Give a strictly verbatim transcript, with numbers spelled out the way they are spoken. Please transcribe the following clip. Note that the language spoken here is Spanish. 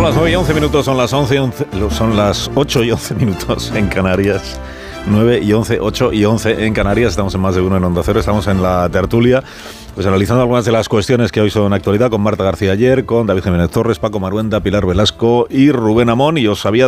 las nueve y once minutos, son las once, once, son las ocho y once minutos en Canarias. nueve y once, ocho y once en Canarias. Estamos en Más de Uno en Onda Cero. Estamos en la tertulia, pues analizando algunas de las cuestiones que hoy son actualidad, con Marta García Ayer, con David Jiménez Torres, Paco Maruenda, Pilar Velasco y Rubén Amón. Y os había